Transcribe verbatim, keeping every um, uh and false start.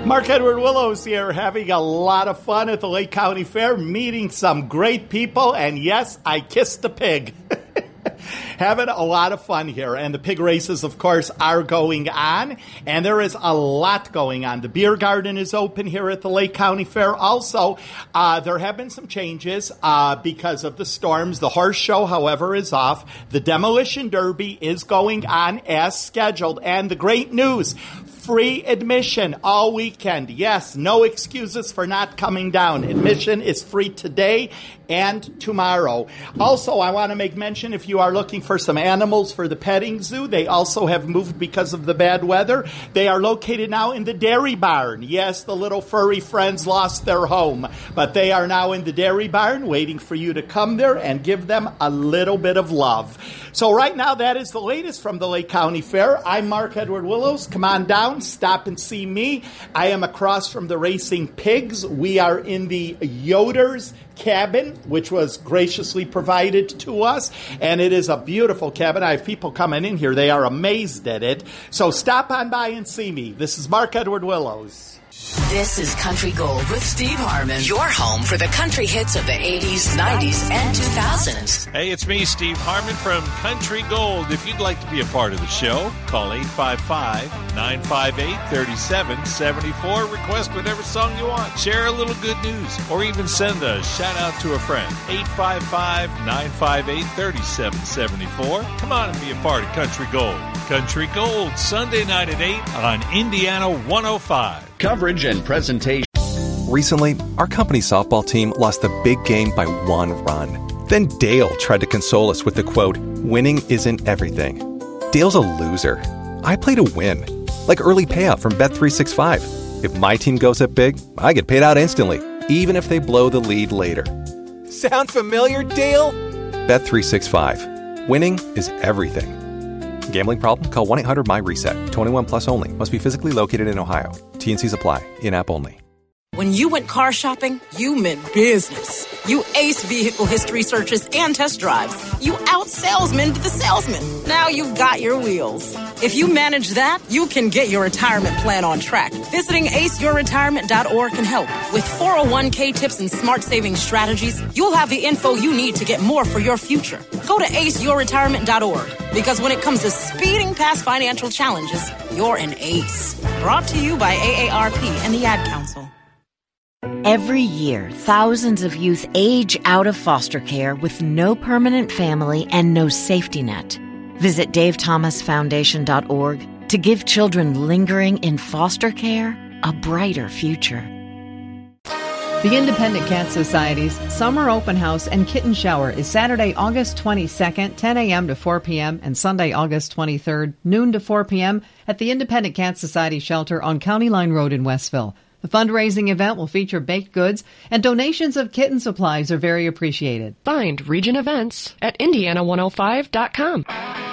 Mark Edward Willows here, having a lot of fun at the Lake County Fair, meeting some great people, and yes, I kissed a pig. Having a lot of fun here, and the pig races, of course, are going on, and there is a lot going on. The beer garden is open here at the Lake County Fair. Also, uh, there have been some changes uh, because of the storms. The horse show, however, is off. The demolition derby is going on as scheduled, and the great news, free admission all weekend. Yes, no excuses for not coming down. Admission is free today and tomorrow. Also, I want to make mention, if you are looking for some animals for the petting zoo, they also have moved because of the bad weather. They are located now in the dairy barn. Yes, the little furry friends lost their home, but they are now in the dairy barn waiting for you to come there and give them a little bit of love. So right now, that is the latest from the Lake County Fair. I'm Mark Edward Willows. Come on down, stop and see me. I am across from the Racing Pigs. We are in the Yoder's cabin, which was graciously provided to us, and it is a beautiful cabin. I have people coming in here. They are amazed at it. So stop on by and see me. This is Mark Edward Willows. This is Country Gold with Steve Harmon, your home for the country hits of the eighties, nineties, and two thousands. Hey, it's me, Steve Harmon from Country Gold. If you'd like to be a part of the show, call eight five five, nine five eight, three seven seven four. Request whatever song you want. Share a little good news, or even send a shout-out to a friend. eight five five, nine five eight, three seven seven four. Come on and be a part of Country Gold. Country Gold, Sunday night at eight on Indiana one oh five. Coverage and presentation. Recently, our company softball team lost the big game by one run. Then Dale tried to console us with the quote, "Winning isn't everything." Dale's a loser. I play to win, like early payout from Bet three sixty-five. If my team goes up big, I get paid out instantly, even if they blow the lead later. Sound familiar, Dale? Bet three sixty-five. Winning is everything. Gambling problem? Call one eight hundred M Y reset. twenty-one plus only. Must be physically located in Ohio. T and Cs apply. In-app only. When you went car shopping, you meant business. You aced vehicle history searches and test drives. You out-salesmaned the salesman. Now you've got your wheels. If you manage that, you can get your retirement plan on track. Visiting ace your retirement dot org can help. With four oh one k tips and smart saving strategies, you'll have the info you need to get more for your future. Go to ace your retirement dot org, because when it comes to speeding past financial challenges, you're an ace. Brought to you by A A R P and the Ad Council. Every year, thousands of youth age out of foster care with no permanent family and no safety net. Visit dave thomas foundation dot org to give children lingering in foster care a brighter future. The Independent Cat Society's Summer Open House and Kitten Shower is Saturday, August twenty-second, ten a.m. to four p.m. and Sunday, August twenty-third, noon to four p.m. at the Independent Cat Society Shelter on County Line Road in Westville. The fundraising event will feature baked goods, and donations of kitten supplies are very appreciated. Find Region Events at indiana one oh five dot com.